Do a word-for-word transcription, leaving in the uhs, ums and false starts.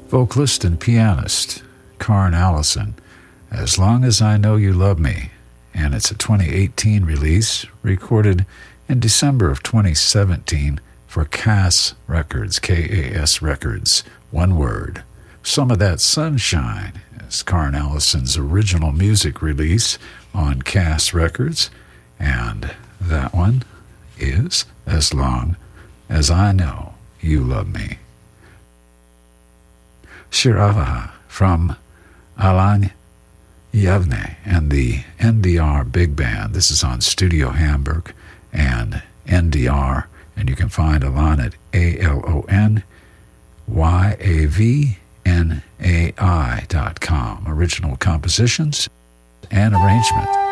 vocalist and pianist Karen Allison, As Long As I Know You Love Me, and it's a twenty eighteen release recorded in December of twenty seventeen for Cass Records, K A S Records, one word. Some of That Sunshine is Karen Allison's original music release on Cass Records, and that one is As Long As I Know You Love Me. Shiravaha from Alan Yevne and the N D R Big Band. This is on Studio Hamburg and N D R, and you can find Alon at A L O N Y A V N A I dot com. Original compositions and arrangement